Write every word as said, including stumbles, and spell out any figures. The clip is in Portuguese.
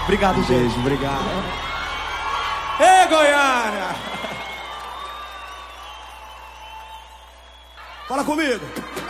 Obrigado, Um gente. beijo, obrigado. Ê, Goiânia! Fala comigo.